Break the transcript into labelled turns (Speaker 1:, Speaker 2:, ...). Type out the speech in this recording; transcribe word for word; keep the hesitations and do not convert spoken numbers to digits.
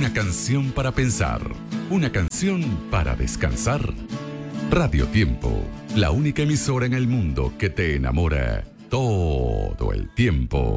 Speaker 1: Una canción para pensar, una canción para descansar. Radio Tiempo, la única emisora en el mundo que te enamora todo el tiempo.